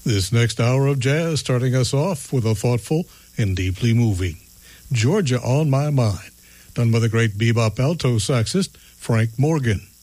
This next hour of jazz starting us off with a thoughtful and deeply moving Georgia on My Mind, done by the great bebop alto saxist Frank Morgan.